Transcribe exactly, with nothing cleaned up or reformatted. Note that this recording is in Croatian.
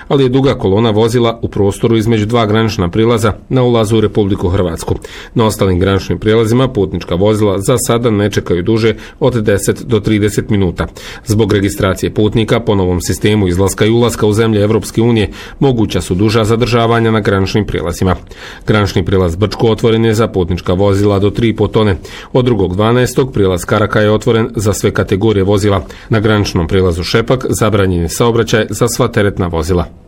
ali je duga kolona vozila u prostoru između dva granična prilaza na ulazu u Republiku Hrvatsku. Na ostalim graničnim prijelazima putnička vozila za sada ne čekaju duže od deset do trideset minuta. Zbog registracije putnika po novom sistemu izlaska i ulaska u zemlje Evropske unije moguća su duža zadržavanja na graničnim prijelazima. Granični prijelaz Brčko otvoren je za putnička vozila do tri i po tone. Od drugog dvanaestog prijelaz Karaka je otvoren za sve kategorije vozila. Na graničnom prijelazu Šepak zabranjen je saobraćaj za sva teretna vozila.